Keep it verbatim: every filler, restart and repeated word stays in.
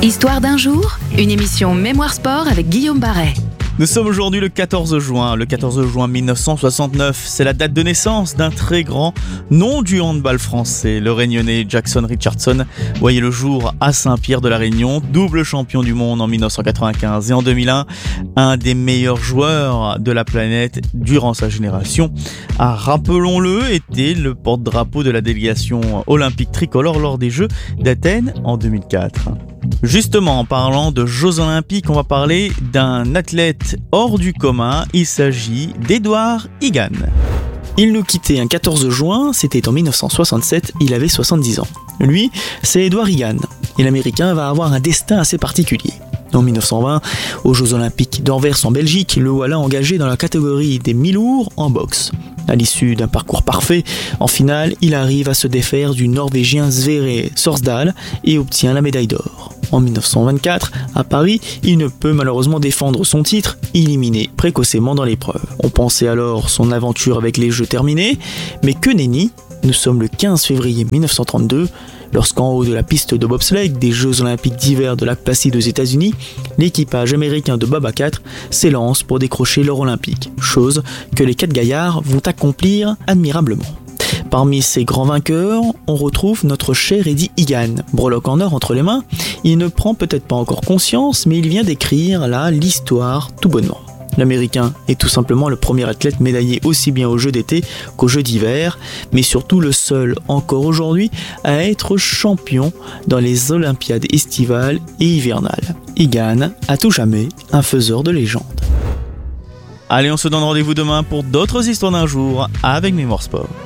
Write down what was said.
Histoire d'un jour, une émission Mémoire Sport avec Guillaume Barret. Nous sommes aujourd'hui le quatorze juin, le quatorze juin mille neuf cent soixante-neuf. C'est la date de naissance d'un très grand nom du handball français. Le Réunionnais Jackson Richardson voyait le jour à Saint-Pierre de la Réunion, double champion du monde en mille neuf cent quatre-vingt-quinze et en deux mille un, un des meilleurs joueurs de la planète durant sa génération. Ah, rappelons-le, était le porte-drapeau de la délégation olympique tricolore lors des Jeux d'Athènes en deux mille quatre. Justement, en parlant de Jeux Olympiques, on va parler d'un athlète hors du commun. Il s'agit d'Edouard Higan. Il nous quittait un quatorze juin, c'était en mille neuf cent soixante-sept, il avait soixante-dix ans. Lui, c'est Edouard Higan, et l'Américain va avoir un destin assez particulier. En mille neuf cent vingt, aux Jeux Olympiques d'Anvers en Belgique, le voilà engagé dans la catégorie des mi-lourds en boxe. À l'issue d'un parcours parfait, en finale, il arrive à se défaire du Norvégien Sverre Sorsdal et obtient la médaille d'or. En mille neuf cent vingt-quatre, à Paris, il ne peut malheureusement défendre son titre, éliminé précocement dans l'épreuve. On pensait alors son aventure avec les Jeux terminée, mais que nenni, nous sommes le quinze février mille neuf cent trente-deux, lorsqu'en haut de la piste de bobsleigh des Jeux Olympiques d'hiver de Lac Placide aux États-Unis, l'équipage américain de Bob Acatra s'élance pour décrocher l'or olympique, chose que les quatre gaillards vont accomplir admirablement. Parmi ces grands vainqueurs, on retrouve notre cher Eddy Higan. Breloque en or entre les mains, il ne prend peut-être pas encore conscience, mais il vient d'écrire là l'histoire tout bonnement. L'Américain est tout simplement le premier athlète médaillé aussi bien aux Jeux d'été qu'aux Jeux d'hiver, mais surtout le seul encore aujourd'hui à être champion dans les Olympiades estivales et hivernales. Higan, à tout jamais, un faiseur de légende. Allez, on se donne rendez-vous demain pour d'autres histoires d'un jour avec Mémoire Sport.